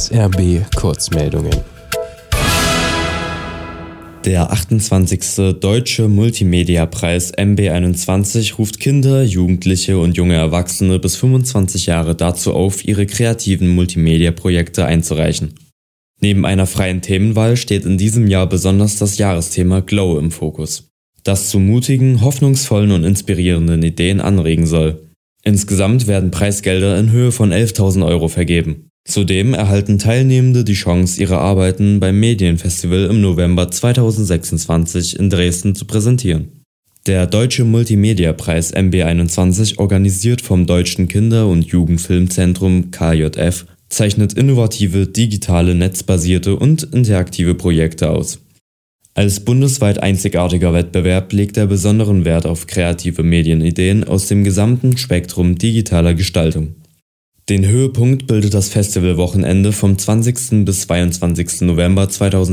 SRB Kurzmeldungen. Der 28. Deutsche Multimedia-Preis MB21 ruft Kinder, Jugendliche und junge Erwachsene bis 25 Jahre dazu auf, ihre kreativen Multimedia-Projekte einzureichen. Neben einer freien Themenwahl steht in diesem Jahr besonders das Jahresthema Glow im Fokus, das zu mutigen, hoffnungsvollen und inspirierenden Ideen anregen soll. Insgesamt werden Preisgelder in Höhe von 11.000 Euro vergeben. Zudem erhalten Teilnehmende die Chance, ihre Arbeiten beim Medienfestival im November 2026 in Dresden zu präsentieren. Der Deutsche Multimedia-Preis MB21, organisiert vom Deutschen Kinder- und Jugendfilmzentrum KJF, zeichnet innovative, digitale, netzbasierte und interaktive Projekte aus. Als bundesweit einzigartiger Wettbewerb legt er besonderen Wert auf kreative Medienideen aus dem gesamten Spektrum digitaler Gestaltung. Den Höhepunkt bildet das Festivalwochenende vom 20. bis 22. November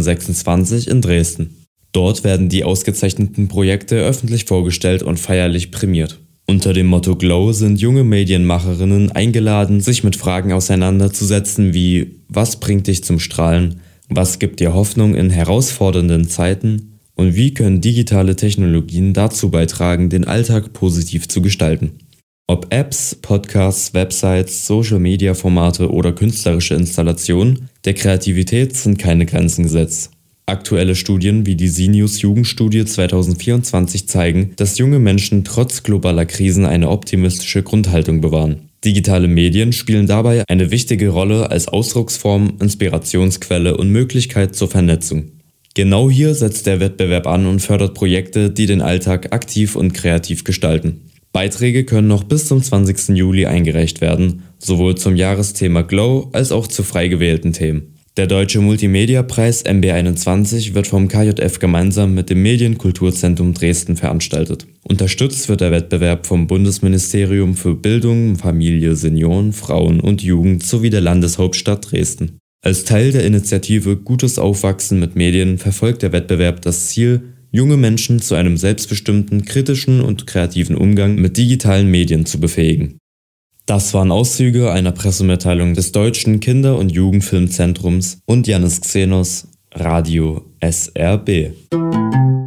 2026 in Dresden. Dort werden die ausgezeichneten Projekte öffentlich vorgestellt und feierlich prämiert. Unter dem Motto Glow sind junge Medienmacherinnen eingeladen, sich mit Fragen auseinanderzusetzen wie: Was bringt dich zum Strahlen? Was gibt dir Hoffnung in herausfordernden Zeiten? Und wie können digitale Technologien dazu beitragen, den Alltag positiv zu gestalten? Ob Apps, Podcasts, Websites, Social-Media-Formate oder künstlerische Installationen, der Kreativität sind keine Grenzen gesetzt. Aktuelle Studien wie die SINIUS Jugendstudie 2024 zeigen, dass junge Menschen trotz globaler Krisen eine optimistische Grundhaltung bewahren. Digitale Medien spielen dabei eine wichtige Rolle als Ausdrucksform, Inspirationsquelle und Möglichkeit zur Vernetzung. Genau hier setzt der Wettbewerb an und fördert Projekte, die den Alltag aktiv und kreativ gestalten. Beiträge können noch bis zum 20. Juli eingereicht werden, sowohl zum Jahresthema Glow als auch zu frei gewählten Themen. Der Deutsche Multimedia-Preis MB21 wird vom KJF gemeinsam mit dem Medienkulturzentrum Dresden veranstaltet. Unterstützt wird der Wettbewerb vom Bundesministerium für Bildung, Familie, Senioren, Frauen und Jugend sowie der Landeshauptstadt Dresden. Als Teil der Initiative Gutes Aufwachsen mit Medien verfolgt der Wettbewerb das Ziel, junge Menschen zu einem selbstbestimmten, kritischen und kreativen Umgang mit digitalen Medien zu befähigen. Das waren Auszüge einer Pressemitteilung des Deutschen Kinder- und Jugendfilmzentrums und Jannis Xenos, Radio SRB.